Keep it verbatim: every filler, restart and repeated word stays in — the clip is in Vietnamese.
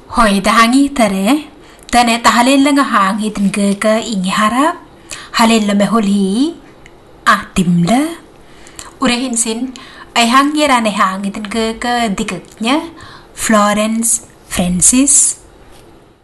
Hoy dahangi tare, tane tahalilla nga hang hitin gega ingi harap, halilla meholhi, ah timla. Urehin sin, ay hang yera ne hang hitin gega dikaknya, Florence Francis.